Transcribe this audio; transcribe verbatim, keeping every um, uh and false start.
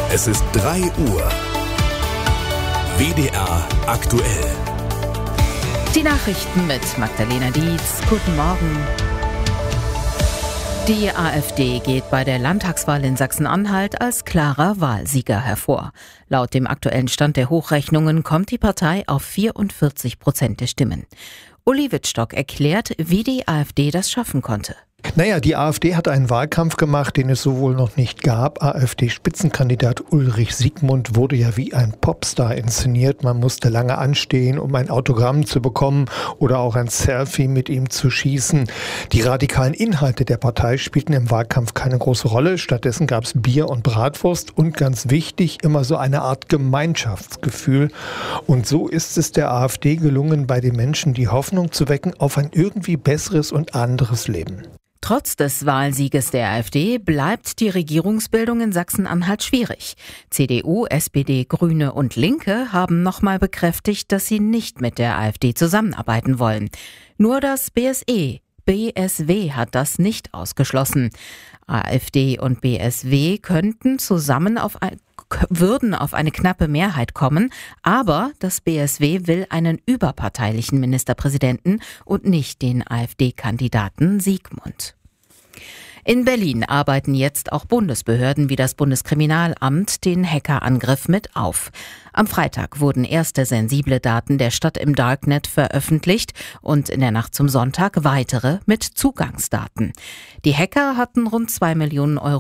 Es ist drei Uhr. W D R aktuell. Die Nachrichten mit Magdalena Dietz. Guten Morgen. Die AfD geht bei der Landtagswahl in Sachsen-Anhalt als klarer Wahlsieger hervor. Laut dem aktuellen Stand der Hochrechnungen kommt die Partei auf vierundvierzig Prozent der Stimmen. Uli Wittstock erklärt, wie die AfD das schaffen konnte. Naja, die AfD hat einen Wahlkampf gemacht, den es so wohl noch nicht gab. AfD-Spitzenkandidat Ulrich Siegmund wurde ja wie ein Popstar inszeniert. Man musste lange anstehen, um ein Autogramm zu bekommen oder auch ein Selfie mit ihm zu schießen. Die radikalen Inhalte der Partei spielten im Wahlkampf keine große Rolle. Stattdessen gab es Bier und Bratwurst und ganz wichtig, immer so eine Art Gemeinschaftsgefühl. Und so ist es der AfD gelungen, bei den Menschen die Hoffnung zu wecken auf ein irgendwie besseres und anderes Leben. Trotz des Wahlsieges der AfD bleibt die Regierungsbildung in Sachsen-Anhalt schwierig. C D U, S P D, Grüne und Linke haben nochmal bekräftigt, dass sie nicht mit der AfD zusammenarbeiten wollen. Nur das B S E, B S W hat das nicht ausgeschlossen. AfD und B S W könnten zusammen auf ein würden auf eine knappe Mehrheit kommen, aber das B S W will einen überparteilichen Ministerpräsidenten und nicht den AfD-Kandidaten Siegmund. In Berlin arbeiten jetzt auch Bundesbehörden wie das Bundeskriminalamt den Hackerangriff mit auf. Am Freitag wurden erste sensible Daten der Stadt im Darknet veröffentlicht und in der Nacht zum Sonntag weitere mit Zugangsdaten. Die Hacker hatten rund zwei Millionen Euro